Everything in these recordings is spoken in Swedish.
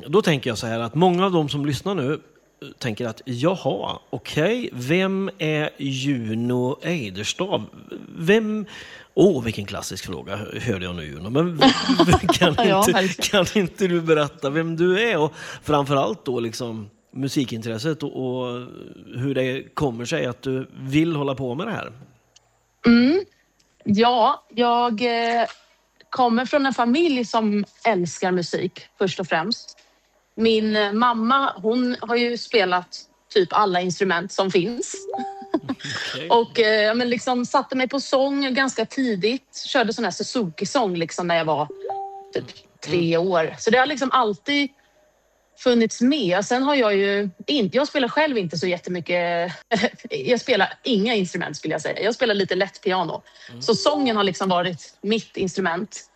Då tänker jag så här att många av de som lyssnar nu tänker att jaha, okej, vem är Juno Eiderstad? Vilken klassisk fråga, hörde jag nu Juno. Men kan inte du berätta vem du är och framförallt då liksom musikintresset och hur det kommer sig att du vill hålla på med det här? Ja, jag kommer från en familj som älskar musik först och främst. Min mamma, hon har ju spelat typ alla instrument som finns. Okay. Och men liksom satte mig på sång ganska tidigt. Körde sån här Suzuki-sång liksom när jag var typ 3 år. Så det har liksom alltid funnits med. Och sen har jag spelar själv inte så jättemycket. Jag spelar inga instrument skulle jag säga. Jag spelar lite lätt piano. Så sången har liksom varit mitt instrument.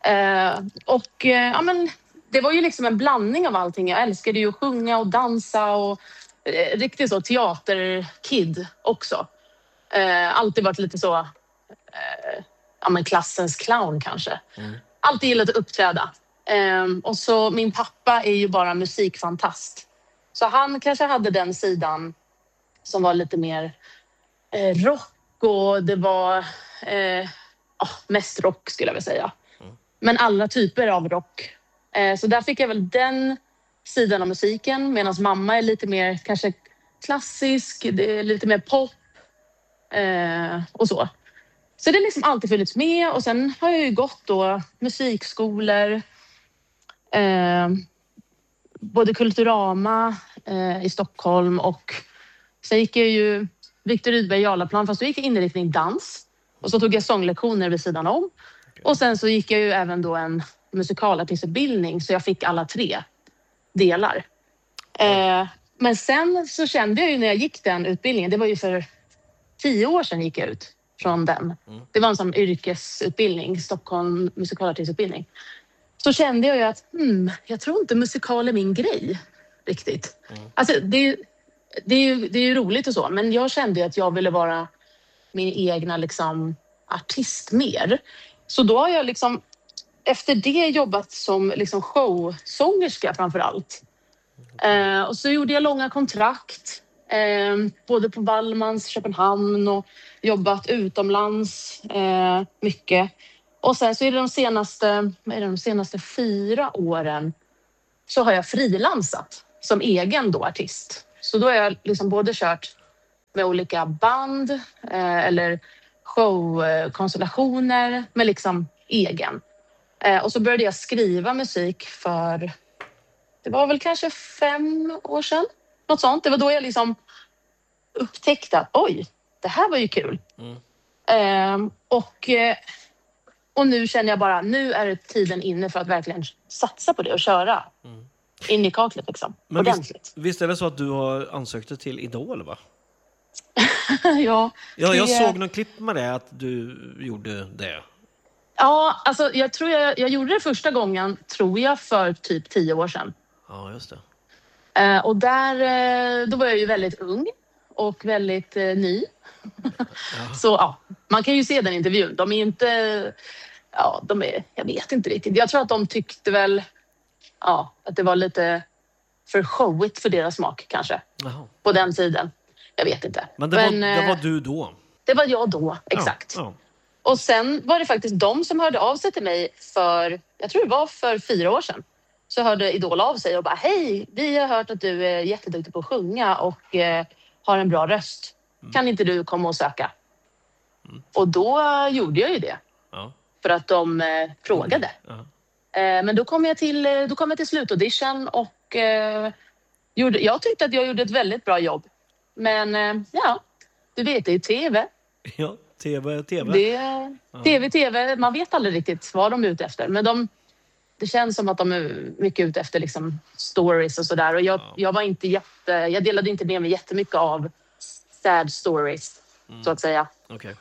Men det var ju liksom en blandning av allting. Jag älskade ju att sjunga och dansa och riktigt så teaterkid också. Alltid varit lite så klassens clown kanske. Alltid gillat att uppträda. Och så min pappa är ju bara musikfantast. Så han kanske hade den sidan som var lite mer rock och det var mest rock skulle jag vilja säga. Men alla typer av rock. Så där fick jag väl den sidan av musiken medan mamma är lite mer kanske klassisk, det är lite mer pop och så. Så det har liksom alltid funnits med och sen har jag ju gått då musikskolor, både Kulturama i Stockholm och sen gick jag ju Viktor Rydberg Jarlaplan fast då gick jag inriktning dans och så tog jag sånglektioner vid sidan om och sen så gick jag ju även då en musikalartistutbildning så jag fick alla 3 delar. Men sen så kände jag ju när jag gick den utbildningen, det var ju för 10 år sedan gick jag ut från den. Det var en sån yrkesutbildning, Stockholm musikalartistutbildning. Så kände jag ju att jag tror inte musikal är min grej riktigt. Alltså det är ju roligt och så, men jag kände att jag ville vara min egna liksom artist mer. Så då har jag liksom efter det jobbat som liksom showsångerska framför allt. Och så gjorde jag långa kontrakt både på Wallmans, Köpenhamn och jobbat utomlands mycket. Och sen så är det de senaste 4 åren så har jag frilansat som egen då artist. Så då har jag liksom både kört med olika band eller showkonstellationer med liksom egen. Och så började jag skriva musik för, det var väl kanske 5 år sedan. Något sånt. Det var då jag liksom upptäckte att oj, det här var ju kul. Och nu känner jag bara, nu är tiden inne för att verkligen satsa på det och köra in i kaklet liksom. Men ordentligt. Visst är det så att du har ansökt till Idol, va? Ja, jag såg någon klipp med det, att du gjorde det. Ja, alltså jag tror jag gjorde det första gången, tror jag, för typ 10 år sedan. Ja, just det. Och då var jag ju väldigt ung och väldigt ny. Så ja, man kan ju se den intervjun. De är ju inte, jag vet inte riktigt. Jag tror att de tyckte väl, att det var lite för showigt för deras smak kanske. Jaha. På den tiden. Jag vet inte. Men det var du då? Det var jag då, exakt. Ja. Och sen var det faktiskt de som hörde av sig till mig jag tror det var för 4 år sedan. Så hörde Idol av sig och bara, hej, vi har hört att du är jätteduktig på att sjunga och har en bra röst. Kan inte du komma och söka? Och då gjorde jag ju det. Ja. För att de frågade. Ja. Men då kom jag till slutaudition och jag tyckte att jag gjorde ett väldigt bra jobb. Men du vet, det är TV. Ja, TV. TV. Man vet aldrig riktigt vad de är ute efter. Men det känns som att de är mycket ute efter liksom stories och sådär. Och jag var inte jag delade inte med mig jättemycket av sad stories, så att säga. Okej.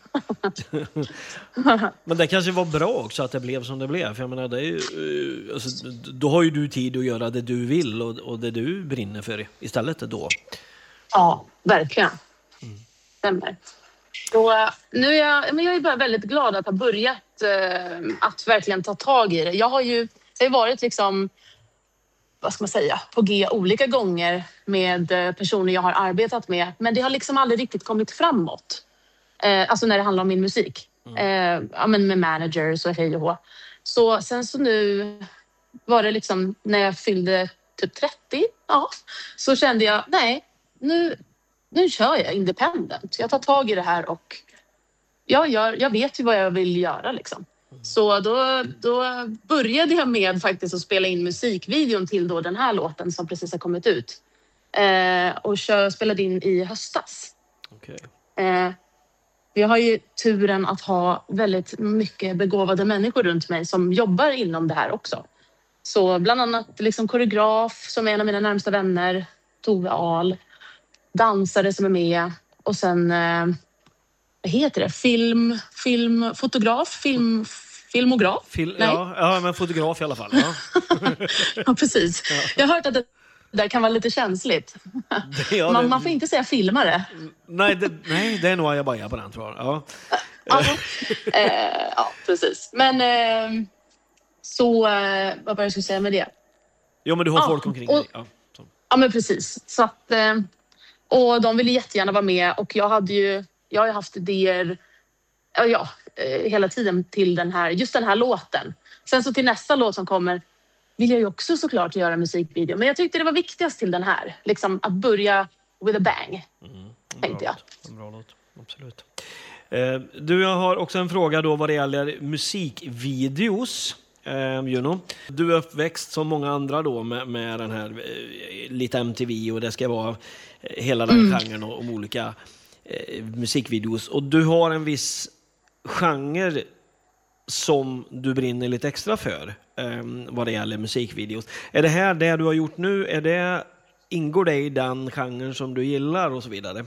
Men det kanske var bra också att det blev som det blev. För jag menar, det är ju, alltså, då har ju du tid att göra det du vill och det du brinner för istället då. Ja, verkligen. Stämmer. Så nu är jag är bara väldigt glad att ha börjat att verkligen ta tag i det. Jag har ju varit liksom vad ska man säga, på G olika gånger med personer jag har arbetat med. Men det har liksom aldrig riktigt kommit framåt. Alltså när det handlar om min musik. Ja, men med managers och hej och hå. Så sen så nu var det liksom när jag fyllde typ 30. Ja, så kände jag, nej, nu kör jag independent. Jag tar tag i det här och jag vet ju vad jag vill göra liksom. Så då började jag med faktiskt att spela in musikvideon till då den här låten som precis har kommit ut. Och spelade in i höstas. Okay. Jag har ju turen att ha väldigt mycket begåvade människor runt mig som jobbar inom det här också. Så bland annat liksom koreograf som är en av mina närmsta vänner, Tove Ahl. Dansare som är med och sen vad heter det? Filmograf? Ja, men fotograf i alla fall. Ja, ja precis. Ja. Jag har hört att det där kan vara lite känsligt. Man får inte säga filmare. Nej, det är nog ajabaja på den, tror jag. Ja, ja precis. Men så, vad var jag skulle säga med det? Jo, men du har folk omkring dig. Ja, men precis. Så att, och de ville jättegärna vara med och jag har ju haft idéer hela tiden till just den här låten. Sen så till nästa låt som kommer vill jag ju också såklart göra musikvideo. Men jag tyckte det var viktigast till den här. Liksom att börja with a bang, tänkte jag. En bra låt, absolut. Jag har också en fråga då vad det gäller musikvideos. Juno. Du är uppväxt som många andra då med den här lite MTV och det ska vara hela den genren om olika musikvideos. Och du har en viss genre som du brinner lite extra för vad det gäller musikvideos. Är det här det du har gjort nu? Ingår det i den genren som du gillar och så vidare?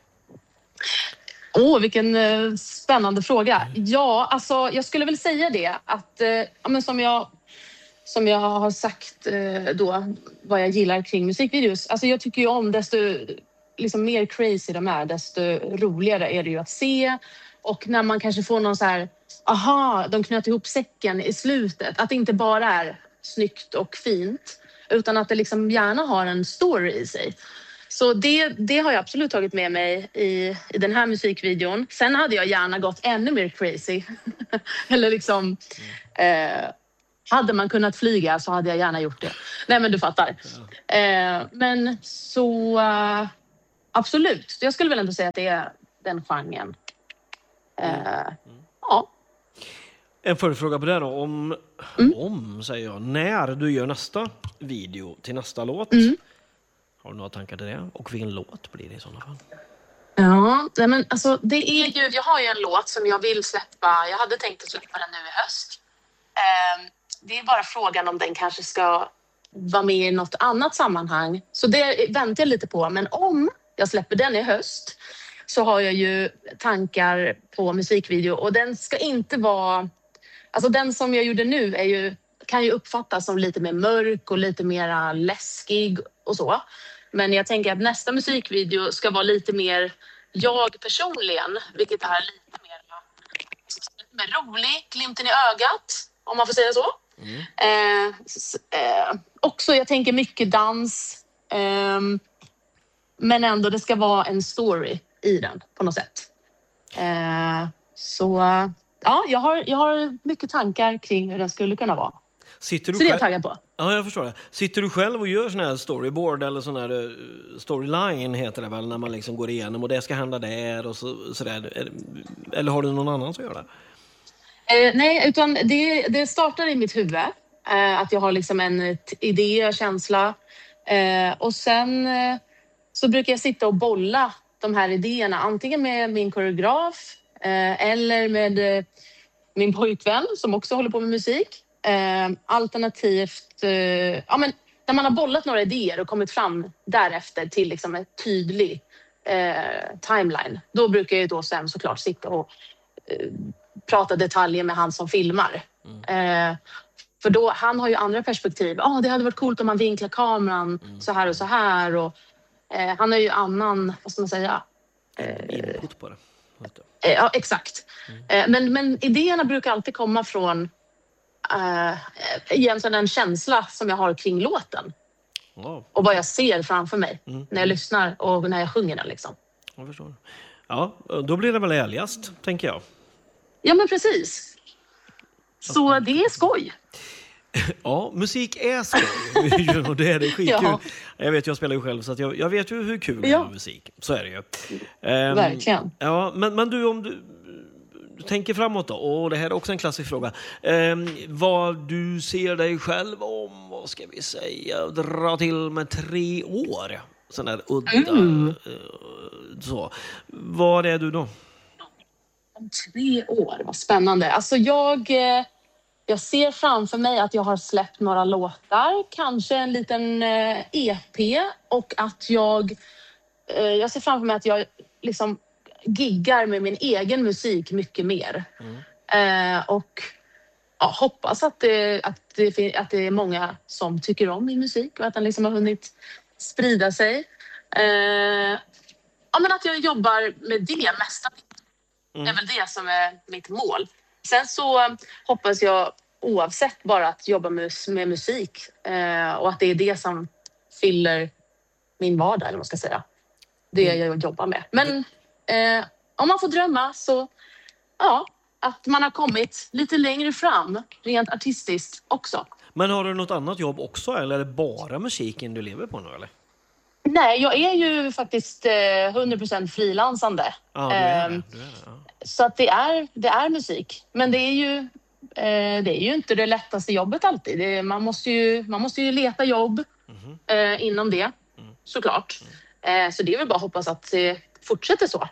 Vilken spännande fråga. Ja, alltså jag skulle väl säga det att men som jag har sagt då vad jag gillar kring musikvideos. Alltså jag tycker ju om desto liksom mer crazy de är, desto roligare är det ju att se. Och när man kanske får någon så här, de knöt ihop säcken i slutet. Att det inte bara är snyggt och fint, utan att det liksom gärna har en story i sig. Så det har jag absolut tagit med mig i den här musikvideon. Sen hade jag gärna gått ännu mer crazy. Eller liksom, hade man kunnat flyga så hade jag gärna gjort det. Nej, men du fattar. Men så absolut. Jag skulle väl ändå säga att det är den genren. Ja. En följdfråga på det då. Säger jag, när du gör nästa video till nästa låt. Har du några tankar till det? Och vilken låt blir det i sådana fall? Ja, men alltså det är ju, jag har ju en låt som jag vill släppa. Jag hade tänkt att släppa den nu i höst. Det är bara frågan om den kanske ska vara med i något annat sammanhang. Så det väntar jag lite på. Men om jag släpper den i höst så har jag ju tankar på musikvideo. Och den ska inte vara... Alltså den som jag gjorde nu kan ju uppfattas som lite mer mörk och lite mer läskig och så. Men jag tänker att nästa musikvideo ska vara lite mer jag personligen, vilket är lite mer rolig, glimten i ögat, om man får säga så. Också, jag tänker mycket dans, men ändå det ska vara en story i den på något sätt. Så ja, jag har mycket tankar kring hur den skulle kunna vara. Så det är jag taggad på. Ja, jag förstår det. Sitter du själv och gör sån här storyboard eller sån här storyline heter det väl, när man liksom går igenom och det ska hända där och sådär. Eller har du någon annan som gör det? Nej, utan det startar i mitt huvud. Att jag har liksom en idé, känsla. Och sen så brukar jag sitta och bolla de här idéerna. Antingen med min koreograf eller med min pojkvän som också håller på med musik. Alternativt, men när man har bollat några idéer och kommit fram därefter till liksom en tydlig timeline. Då brukar jag då sen såklart sitta och prata detaljer med han som filmar. För då, han har ju andra perspektiv. Det hade varit coolt om man vinklar kameran så här och så här. Och, han har ju annan, vad ska man säga? Input på det. Ja, exakt. Men idéerna brukar alltid komma från egentligen en känsla som jag har kring låten. Ja, Och vad jag ser framför mig när jag lyssnar och när jag sjunger den. Liksom. jag förstår. Ja, då blir det väl ärligast, tänker jag. Ja, men precis. Så det är skoj. Ja, musik är skoj. Och det är det skitkul. Ja. Jag vet, jag spelar ju själv så att jag vet ju hur kul det är med musik. Så är det ju. Verkligen. Ja, men du, om du tänker framåt då, och det här är också en klassisk fråga. Vad du ser dig själv om, vad ska vi säga, dra till med 3 år. Sån där udda. Så. Vad är du då? Om 3 år, vad spännande. Alltså jag ser framför mig att jag har släppt några låtar, kanske en liten EP och att jag ser framför mig att jag liksom giggar med min egen musik mycket mer. Och hoppas att det är många som tycker om min musik och att den liksom har hunnit sprida sig. Men att jag jobbar med det mesta. Det är väl det som är mitt mål. Sen så hoppas jag oavsett bara att jobba med musik och att det är det som fyller min vardag, eller vad man ska säga. Det jag jobbar med. Men om man får drömma så att man har kommit lite längre fram rent artistiskt också. Men har du något annat jobb också, eller är det bara musiken du lever på nu, eller? Nej, jag är ju faktiskt 100% frilansande. Ja, du är det. Ja. Så att det är musik. Men det är ju inte det lättaste jobbet alltid. Man måste ju leta jobb inom det, såklart. Så det är väl bara att hoppas att det fortsätter så.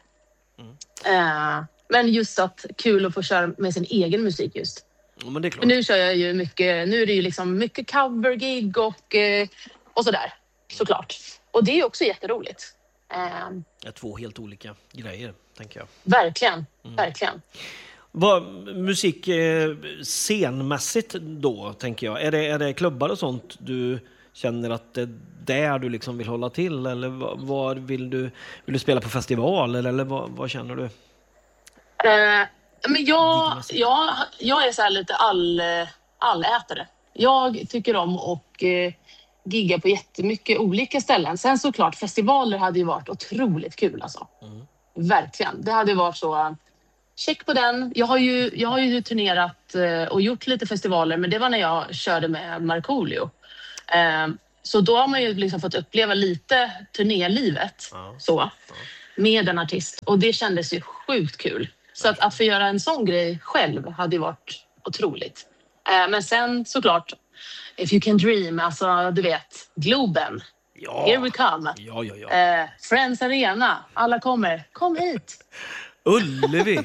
Men just att kul att få köra med sin egen musik just. Ja, men det är klart. För nu kör jag ju mycket, nu är det ju liksom mycket covergig och sådär, såklart. Och det är också jätteroligt. Det är 2 helt olika grejer, tänker jag. Verkligen, verkligen. Musik scenmässigt då, tänker jag. Är det klubbar och sånt du känner att det är där du liksom vill hålla till? Eller var vill du spela på festival? Eller vad känner du? Men jag är så här lite allätare. Jag tycker om att gigga på jättemycket olika ställen. Sen såklart, festivaler hade ju varit otroligt kul alltså. Verkligen. Det hade varit så. Check på den. Jag har ju turnerat och gjort lite festivaler, men det var när jag körde med Markoolio. Så då har man ju liksom fått uppleva lite turnélivet med en artist. Och det kändes ju sjukt kul. Så att få göra en sån grej själv hade ju varit otroligt. Men sen såklart, If You Can Dream, alltså du vet, Globen. Ja. Here we come. Ja. Friends Arena, alla kommer. Kom hit. Ullevi.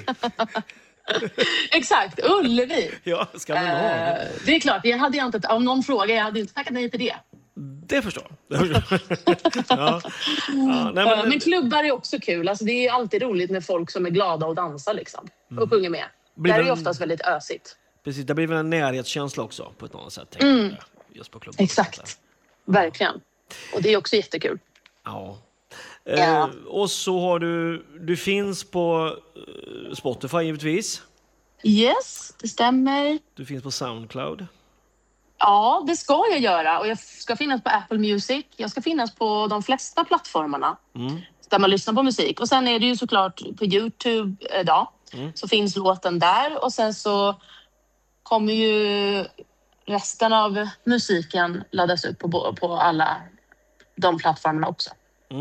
Exakt, Ullevi. Ja, ska man ha. Det är klart, om någon frågar, jag hade inte tackat nej till det. Det förstår jag. Men klubbar är också kul. Alltså, det är alltid roligt med folk som är glada och dansar liksom. Och sjunger med. Det är oftast väldigt ösigt. Precis, det blir väl en närhetskänsla också på ett annat sätt. Jag, just på klubbar. Exakt, verkligen. Och det är också jättekul. Ja. Och så har du finns på Spotify givetvis. Yes, det stämmer. Du finns på Soundcloud. Ja, det ska jag göra. Och jag ska finnas på Apple Music. Jag ska finnas på de flesta plattformarna där man lyssnar på musik. Och sen är det ju såklart på YouTube idag. Så finns låten där. Och sen så kommer ju resten av musiken laddas upp på alla de plattformarna också.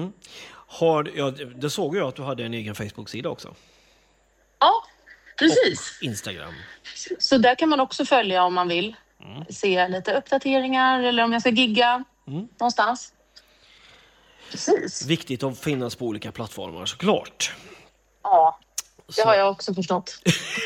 Det såg jag att du hade en egen Facebook-sida också. Ja, precis. Och Instagram. Så där kan man också följa om man vill. Se lite uppdateringar eller om jag ska gigga någonstans. Precis. Viktigt att finnas på olika plattformar, såklart. Ja, det har jag också förstått.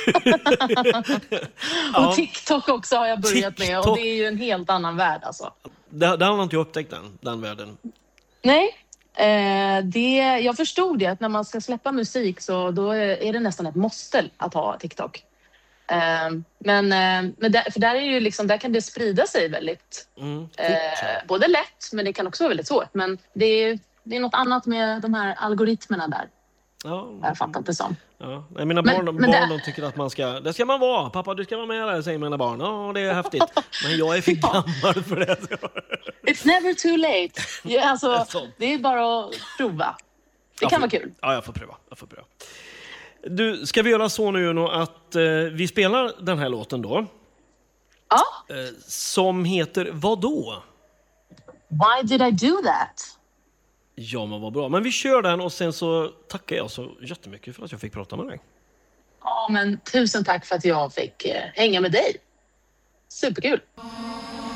Och TikTok också har jag börjat med. Och det är ju en helt annan värld alltså. Det har inte jag upptäckt den världen. Nej, jag förstod det att när man ska släppa musik så då är det nästan ett måste att ha TikTok. Men för där är ju liksom, där kan det sprida sig väldigt både lätt, men det kan också vara väldigt svårt. Men det är något annat med de här algoritmerna där. Ja, jag fattar inte som. Ja. Nej, mina barn de tycker att det ska man vara. Pappa, du ska vara med där, säger mina barn. Ja, det är häftigt. Men jag är för gammal för det. It's never too late. Ja, alltså, det är bara att prova. Det kan vara kul. Ja, jag får pröva. Du, ska vi göra så nu att vi spelar den här låten då? Ja. Som heter vad då? Why did I do that? Ja, men vad bra. Men vi kör den och sen så tackar jag så jättemycket för att jag fick prata med dig. Ja, men tusen tack för att jag fick hänga med dig. Superkul.